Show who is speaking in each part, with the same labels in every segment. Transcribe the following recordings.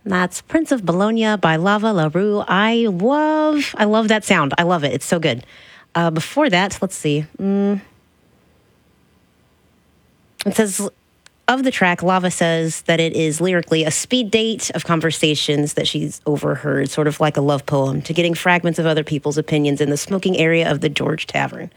Speaker 1: That's Prince of Bologna by Lava LaRue. I love that sound. I love it. It's so good. Before that, let's see. It says, of the track, Lava says that it is lyrically a speed date of conversations that she's overheard, sort of like a love poem, to getting fragments of other people's opinions in the smoking area of the George Tavern.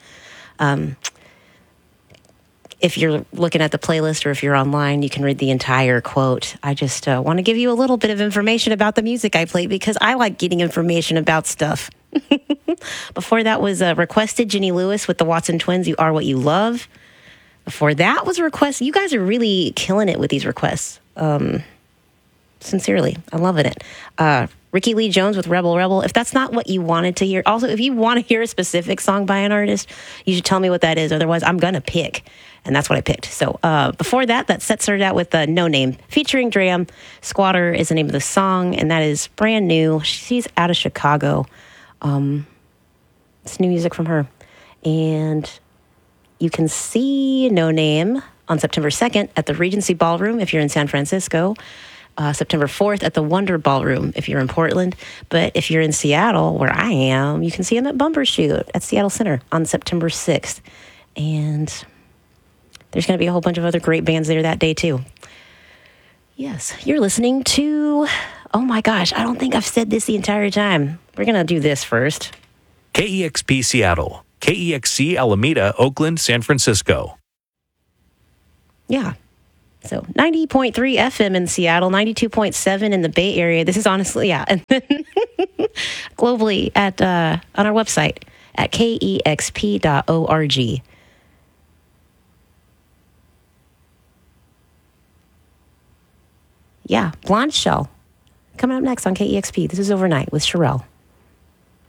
Speaker 1: If you're looking at the playlist or if you're online, you can read the entire quote. I just want to give you a little bit of information about the music I play because I like getting information about stuff. Before that was Requested, Jenny Lewis with the Watson Twins, You Are What You Love. Before that was Request. You guys are really killing it with these requests. Sincerely, I'm loving it. Ricky Lee Jones with Rebel Rebel. If that's not what you wanted to hear, also, if you want to hear a specific song by an artist, you should tell me what that is. Otherwise, I'm going to pick. And that's what I picked. So before that set started out with No Name featuring Dram. Squatter is the name of the song, and that is brand new. She's out of Chicago. It's new music from her. And you can see No Name on September 2nd at the Regency Ballroom if you're in San Francisco. September 4th at the Wonder Ballroom if you're in Portland. But if you're in Seattle, where I am, you can see him at Bumbershoot at Seattle Center on September 6th. And there's going to be a whole bunch of other great bands there that day, too. Yes, you're listening to... Oh, my gosh, I don't think I've said this the entire time. We're going to do this first.
Speaker 2: KEXP Seattle. KEXC Alameda, Oakland, San Francisco.
Speaker 1: Yeah. So 90.3 FM in Seattle, 92.7 in the Bay Area. This is honestly, yeah. And then globally at on our website at kexp.org. Yeah, Blonde Shell coming up next on KEXP. This is Overnight with Sherelle.